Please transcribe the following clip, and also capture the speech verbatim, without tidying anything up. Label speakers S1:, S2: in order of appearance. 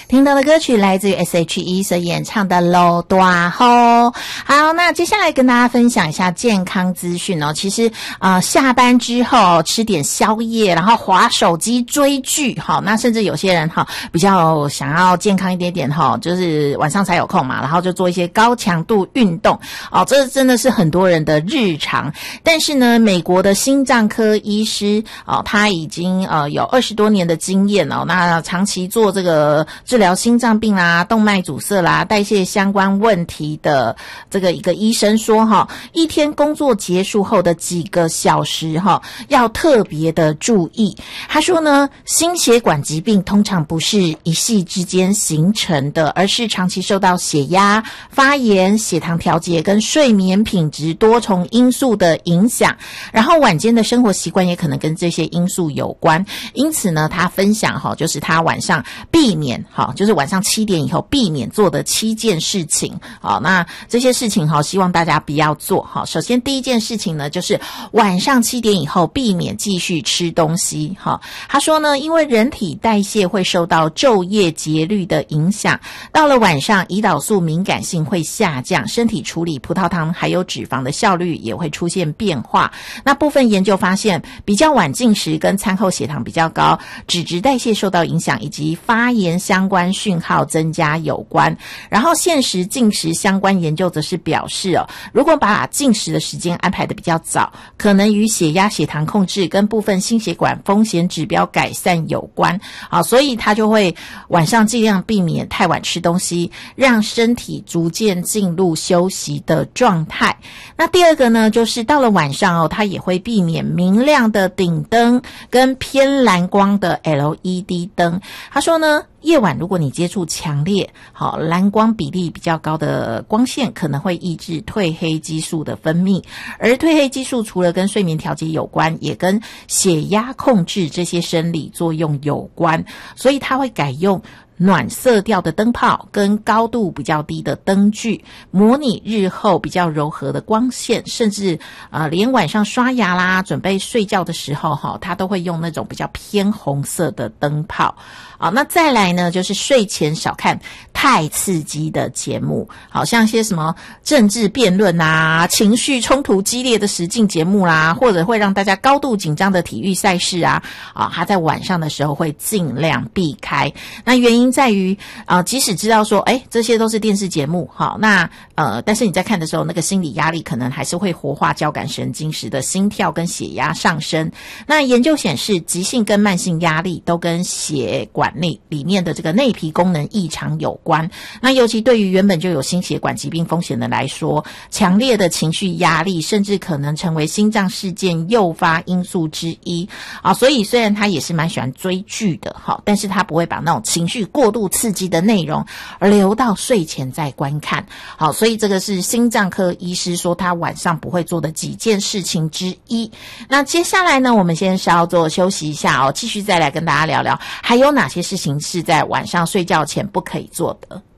S1: 听到的歌曲来自于 S H E 所演唱的《路大雨》。好，那接下来跟大家分享一下健康资讯哦。其实呃下班之后吃点宵夜，然后滑手机追剧，好，那甚至有些人哈比较想要健康一点点哈，就是晚上才有空嘛，然后就做一些高强度运动哦，这真的是很多人的日常。但是呢，美国的心脏科医师哦，他已经呃有二十多年的经验哦，那长期做这个治疗心脏病啦、动脉阻塞啦、代谢相关问题的这个一个医生说哈，一天工作结束后的几个小时哈，要特别的注意。他说呢，心血管疾病通常不是一夕之间形成的，而是长期受到血压、发炎、血糖调节跟睡眠品质多重因素的影响，然后晚间的生活习惯也可能跟这些因素有关。因此呢，他分享哈，就是他晚上避免哈，就是晚上七点以后避免做的七件事情。好，那这些事情哈，希望大家不要做哈。首先第一件事情呢，就是晚上七点以后避免继续吃东西哈。他说呢，因为人体代谢会受到昼夜节律的影响，到了晚上胰岛素敏感性会下降，身体处理葡萄糖还有脂肪的效率也会出现变化。那部分研究发现，比较晚进食跟餐后血糖比较高、脂质代谢受到影响以及发炎相关讯号增加有关。然后限时进食相关研究则是表示哦，如果把进食的时间安排的比较早，可能与血压、血糖控制跟部分心血管风险指标改善有关。好，所以他就会晚上尽量避免太晚吃东西，让身体逐渐进入休息的状态。那第二个呢，就是到了晚上哦，他也会避免明亮的顶灯跟偏蓝光的 L E D 灯。他说呢，夜晚如果你接触强烈好蓝光比例比较高的光线，可能会抑制褪黑激素的分泌，而褪黑激素除了跟睡眠调节有关，也跟血压控制这些生理作用有关，所以他会改用暖色调的灯泡跟高度比较低的灯具，模拟日后比较柔和的光线，甚至呃连晚上刷牙啦准备睡觉的时候哈，他都会用那种比较偏红色的灯泡。好，那再来呢，就是睡前少看太刺激的节目，好像一些什么政治辩论啊、情绪冲突激烈的实境节目啦，或者会让大家高度紧张的体育赛事啊，啊，他在晚上的时候会尽量避开。那原因在于呃，即使知道说诶这些都是电视节目，好，那呃但是你在看的时候，那个心理压力可能还是会活化交感神经，使得心跳跟血压上升。那研究显示，急性跟慢性压力都跟血管内里面的这个内皮功能异常有关。那尤其对于原本就有心血管疾病风险的来说，强烈的情绪压力甚至可能成为心脏事件诱发因素之一啊。所以虽然他也是蛮喜欢追剧的哈，但是他不会把那种情绪过度刺激的内容而留到睡前再观看。好，所以这个是心脏科医师说他晚上不会做的几件事情之一。那接下来呢，我们先稍作休息一下哦，继续再来跟大家聊聊还有哪些事情是在晚上睡觉前不可以做的。